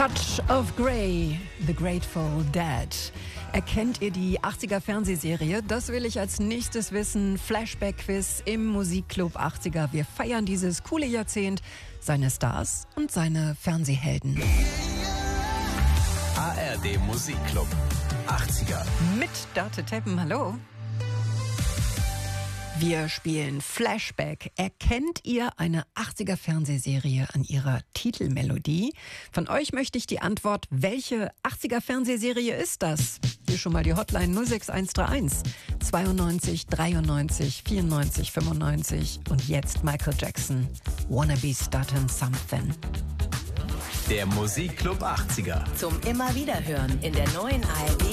Touch of Grey, The Grateful Dead. Erkennt ihr die 80er Fernsehserie? Das will ich als nächstes wissen. Flashback-Quiz im Musikclub 80er. Wir feiern dieses coole Jahrzehnt, seine Stars und seine Fernsehhelden. ARD Musikclub 80er. Mit Date Teppen, hallo. Wir spielen Flashback. Erkennt ihr eine 80er Fernsehserie an ihrer Titelmelodie? Von euch möchte ich die Antwort, welche 80er Fernsehserie ist das? Hier schon mal die Hotline 06131 92 93 94 95 und jetzt Michael Jackson. Wanna be starting something. Der Musikclub 80er. Zum immer wieder hören in der neuen ARD